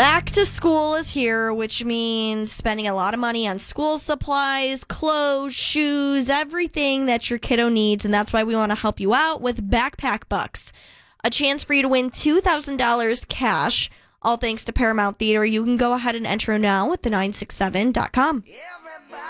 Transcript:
Back to school is here, which means spending a lot of money on school supplies, clothes, shoes, everything that your kiddo needs. And that's why we want to help you out with Backpack Bucks, a chance for you to win $2,000 cash. All thanks to Paramount Theater. You can go ahead and enter now at the967.com.